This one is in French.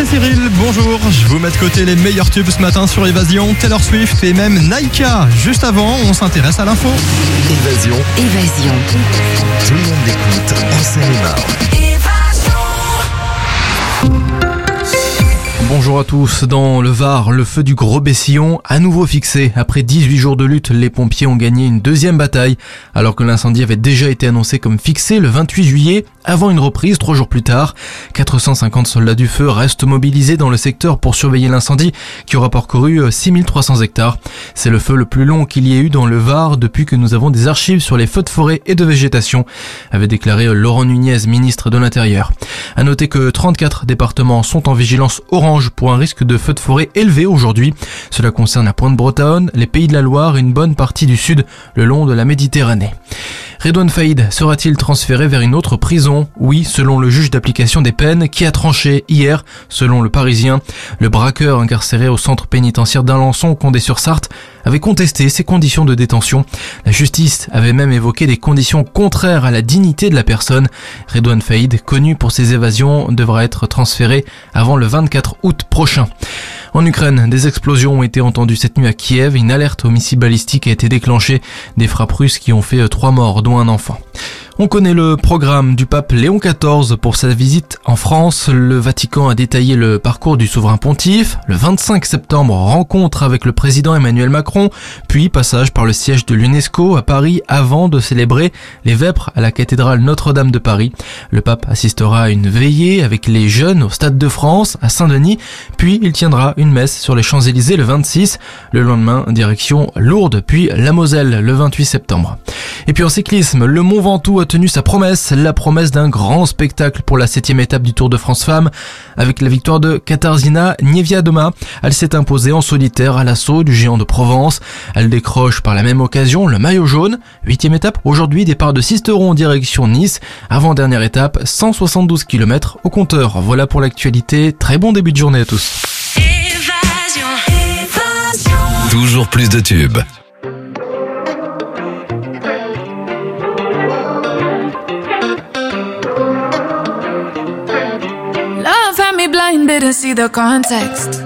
Cyril, bonjour. Je vous mets de côté les meilleurs tubes ce matin sur Évasion, Taylor Swift et même Naika. Juste avant, on s'intéresse à l'info. Évasion. Tout le monde l'écoute en Seine-et-Marne. Bonjour à tous. Dans le Var, le feu du Gros Bessillon, à nouveau fixé. Après 18 jours de lutte, les pompiers ont gagné une deuxième bataille, alors que l'incendie avait déjà été annoncé comme fixé le 28 juillet, avant une reprise 3 jours plus tard. 450 soldats du feu restent mobilisés dans le secteur pour surveiller l'incendie, qui aura parcouru 6300 hectares. C'est le feu le plus long qu'il y ait eu dans le Var depuis que nous avons des archives sur les feux de forêt et de végétation, avait déclaré Laurent Nunez, ministre de l'Intérieur. À noter que 34 départements sont en vigilance orange pour un risque de feu de forêt élevé aujourd'hui. Cela concerne la Pointe-Bretonne, les Pays de la Loire et une bonne partie du sud, le long de la Méditerranée. Redouane Faïd sera-t-il transféré vers une autre prison ? Oui, selon le juge d'application des peines qui a tranché hier, selon le Parisien. Le braqueur incarcéré au centre pénitentiaire d'Alençon, Condé-sur-Sarthe, avait contesté ses conditions de détention. La justice avait même évoqué des conditions contraires à la dignité de la personne. Redouane Faïd, connu pour ses évasions, devra être transféré avant le 24 août prochain. En Ukraine, des explosions ont été entendues cette nuit à Kiev. Une alerte au missile balistique a été déclenchée. Des frappes russes qui ont fait 3 morts, dont un enfant. On connaît le programme du pape Léon XIV pour sa visite en France. Le Vatican a détaillé le parcours du souverain pontife. Le 25 septembre, rencontre avec le président Emmanuel Macron, puis passage par le siège de l'UNESCO à Paris avant de célébrer les vêpres à la cathédrale Notre-Dame de Paris. Le pape assistera à une veillée avec les jeunes au Stade de France à Saint-Denis, puis il tiendra une messe sur les Champs-Élysées le 26. Le lendemain, direction Lourdes, puis la Moselle le 28 septembre. Et puis en cyclisme, le Mont Ventoux a tenu sa promesse, la promesse d'un grand spectacle pour la 7e étape du Tour de France Femmes. Avec la victoire de Katarzyna Niewiadoma, elle s'est imposée en solitaire à l'assaut du géant de Provence. Elle décroche par la même occasion le maillot jaune. 8e étape, aujourd'hui départ de Sisteron en direction Nice. Avant-dernière étape, 172 km au compteur. Voilà pour l'actualité, très bon début de journée à tous. Toujours plus de tubes. Love had me blind, didn't see the context.